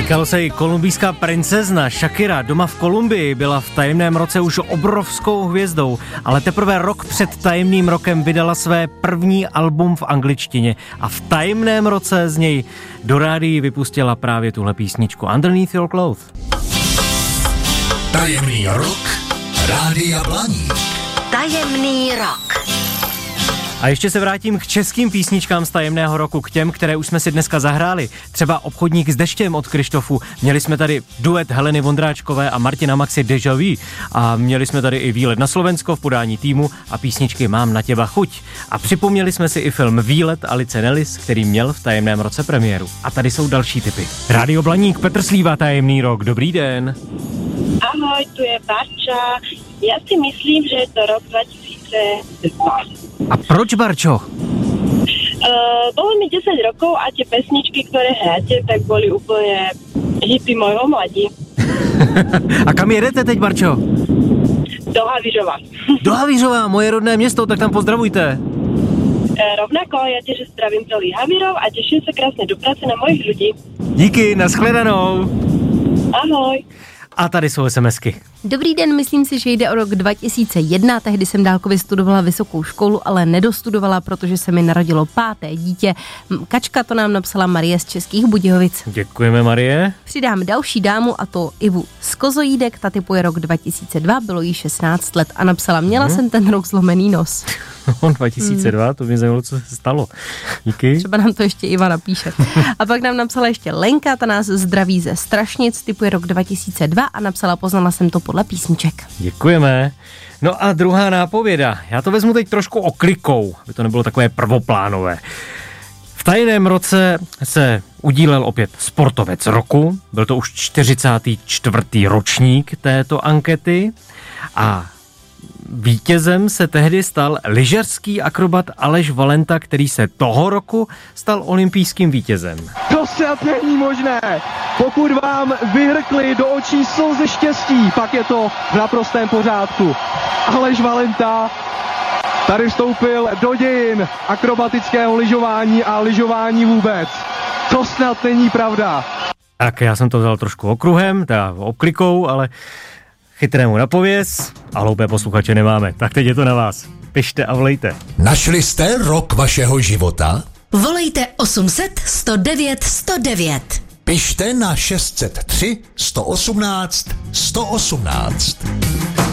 Říkalo se i kolumbijská princezna Shakira doma v Kolumbii byla v tajemném roce už obrovskou hvězdou, ale teprve rok před tajemným rokem vydala své první album v angličtině a v tajemném roce z něj do rádií vypustila právě tuhle písničku Underneath Your Clothes. Tajemný rok Rádia Blaník. Tajemný rok. A ještě se vrátím k českým písničkám z tajemného roku, k těm, které už jsme si dneska zahráli. Třeba Obchodník s deštěm od Krištofu. Měli jsme tady duet Heleny Vondráčkové a Martina Maxi Deja Vu. A měli jsme tady i výlet na Slovensko v podání týmu a písničky Mám na těba chuť. A připomněli jsme si i film Výlet Alice Nellis, který měl v tajemném roce premiéru. A tady jsou další tipy. Rádio Blaník, Petr Slíva, tajemný rok. Dobrý den. Ahoj, tu je Barča. Já si myslím, že je to rok 2002. A proč, Barčo? Bolo mi 10 rokov a tie pesničky, ktoré hráte, tak boli úplne hity mojho mladí. A kam jedete teď, Barčo? Do Havířova. Do Havířova, moje rodné město, tak tam pozdravujte. Rovnako, ja tiež zdravím celý Havírov a teším sa krásne do práce na mojich ľudí. Díky, nashledanou. Ahoj. A tady jsou SMSky. Dobrý den, myslím si, že jde o rok 2001, tehdy jsem dálkově studovala vysokou školu, ale nedostudovala, protože se mi narodilo 5. dítě. Kačka to nám napsala Marie z Českých Budějovic. Děkujeme, Marie. Přidám další dámu, a to Ivu z Kozojídek, ta typuje rok 2002, bylo jí 16 let a napsala, měla jsem ten rok zlomený nos. 2002, to mě zajímalo, co se stalo. Díky. Třeba nám to ještě Iva napíše. A pak nám napsala ještě Lenka, ta nás zdraví ze Strašnic, typuje rok 2002 a napsala, poznala jsem to podle písniček. Děkujeme. No a druhá nápověda. Já to vezmu teď trošku oklikou, aby to nebylo takové prvoplánové. V tajném roce se udílel opět sportovec roku. Byl to už 44. ročník této ankety a vítězem se tehdy stal lyžařský akrobat Aleš Valenta, který se toho roku stal olympijským vítězem. To snad není možné. Pokud vám vyhrkli do očí slzy štěstí, pak je to v naprostém pořádku. Aleš Valenta tady vstoupil do dějin akrobatického lyžování a lyžování vůbec. To snad není pravda. Tak já jsem to vzal trošku okruhem, teda obklikou, ale chytrému na pověz a hloupé posluchače nemáme. Tak teď je to na vás. Pište a volejte. Našli jste rok vašeho života? Volejte 800 109 109. Pište na 603 118 118.